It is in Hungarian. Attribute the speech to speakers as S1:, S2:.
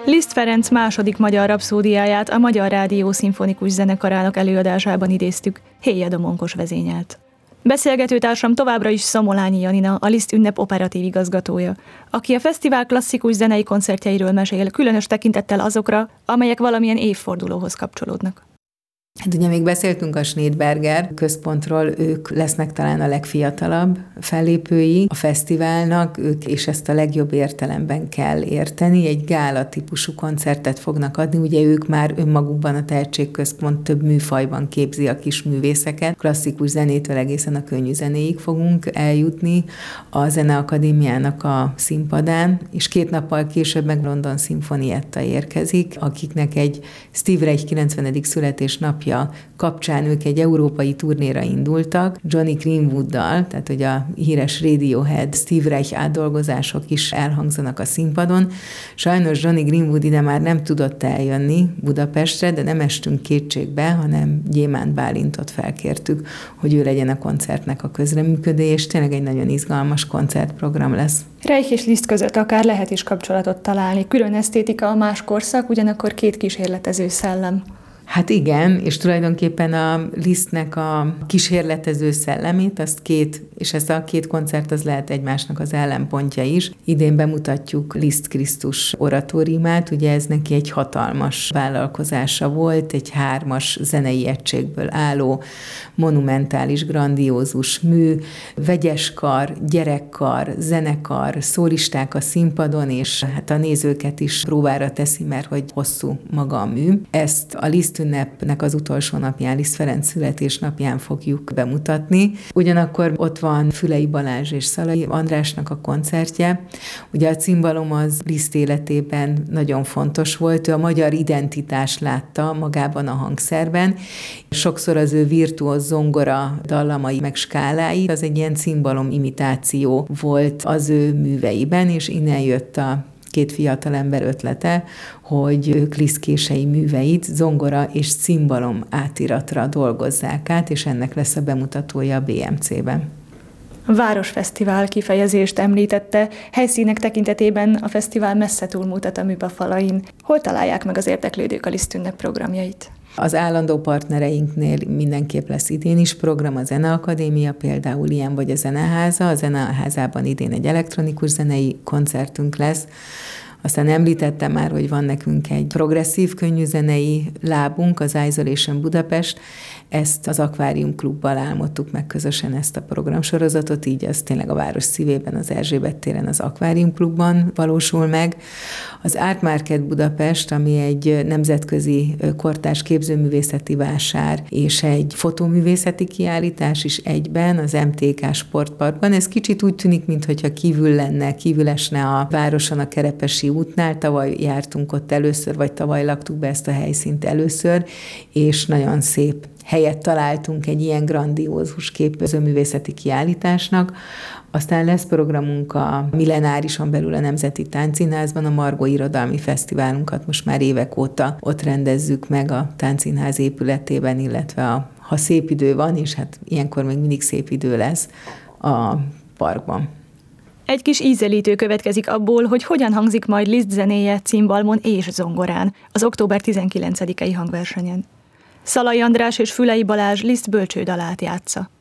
S1: Liszt Ferenc második magyar rapszódiáját a Magyar Rádió Szimfonikus Zenekarának előadásában idéztük, Héja Domonkos vezényelt. Beszélgetőtársam továbbra is Szamolányi Janina, a Liszt ünnep operatív igazgatója, aki a fesztivál klasszikus zenei koncertjeiről mesél, különös tekintettel azokra, amelyek valamilyen évfordulóhoz kapcsolódnak.
S2: Hát ugye még beszéltünk a Schneidberger központról, ők lesznek talán a legfiatalabb fellépői a fesztiválnak, ők és ezt a legjobb értelemben kell érteni, egy gála típusú koncertet fognak adni, ugye ők már önmagukban a tehetségközpont több műfajban képzi a kis művészeket, klasszikus zenétől egészen a könnyű zenéig fogunk eljutni a Zeneakadémiának a színpadán, és 2 nappal később meg London Sinfonietta érkezik, akiknek egy Steve Reich 90. születésnapja kapcsán ők egy európai turnéra indultak, Johnny Greenwooddal, tehát hogy a híres Radiohead, Steve Reich átdolgozások is elhangzanak a színpadon. Sajnos Johnny Greenwood ide már nem tudott eljönni Budapestre, de nem estünk kétségbe, hanem Gyémánt Bálintot felkértük, hogy ő legyen a koncertnek a közreműködő, és tényleg egy nagyon izgalmas koncertprogram lesz.
S1: Reich és Liszt között akár lehet is kapcsolatot találni. Külön esztétika, a más korszak, ugyanakkor 2 kísérletező szellem.
S2: Hát igen, és tulajdonképpen a Lisztnek a kísérletező szellemét, és ez a 2 koncert az lehet egymásnak az ellenpontja is. Idén bemutatjuk Liszt Krisztus oratóriumát, ugye ez neki egy hatalmas vállalkozása volt, egy 3-as zenei egységből álló, monumentális, grandiózus mű, vegyeskar, gyerekkar, zenekar, szólisták a színpadon, és hát a nézőket is próbára teszi, mert hogy hosszú maga a mű. Ezt a Liszt ünnepnek az utolsó napján, Liszt Ferenc születésnapján fogjuk bemutatni. Ugyanakkor ott van Fülei Balázs és Szalai Andrásnak a koncertje. Ugye a cimbalom az Liszt életében nagyon fontos volt, ő a magyar identitást látta magában a hangszerben. Sokszor az ő virtuóz zongora dallamai meg skálái, az egy ilyen cimbalom imitáció volt az ő műveiben, és innen jött a 2 fiatalember ötlete, hogy ők Liszt kései műveit zongora és cimbalom átiratra dolgozzák át, és ennek lesz a bemutatója a BMC-ben.
S1: A Városfesztivál kifejezést említette, helyszínek tekintetében a fesztivál messze túlmutat a műpafalain. Hol találják meg az érdeklődők a Liszt ünnep programjait?
S2: Az állandó partnereinknél mindenképp lesz idén is program, a Zeneakadémia például ilyen, vagy a Zeneháza. A Zeneházában idén egy elektronikus zenei koncertünk lesz. Aztán említettem már, hogy van nekünk egy progresszív könnyűzenei lábunk, az Isolation Budapest. Ezt az Akvárium Klubbal álmodtuk meg közösen ezt a programsorozatot, így az tényleg a város szívében, az Erzsébet téren, az Akvárium Klubban valósul meg. Az Art Market Budapest, ami egy nemzetközi kortárs képzőművészeti vásár és egy fotóművészeti kiállítás is egyben az MTK Sportparkban. Ez kicsit úgy tűnik, mintha kívül esne a városon a Kerepesi útnál. Tavaly jártunk ott először, vagy tavaly laktuk be ezt a helyszínt először, és nagyon szép helyet találtunk egy ilyen grandiózus képzőművészeti kiállításnak. Aztán lesz programunk a Millenárison belül a Nemzeti Táncszínházban, a Margó Irodalmi Fesztiválunkat most már évek óta ott rendezzük meg a Táncszínház épületében, illetve ha szép idő van, és hát ilyenkor még mindig szép idő lesz a parkban.
S1: Egy kis ízelítő következik abból, hogy hogyan hangzik majd Liszt zenéje cimbalmon és zongorán az október 19-i hangversenyen. Szalai András és Fülei Balázs Liszt bölcsődalát játsza.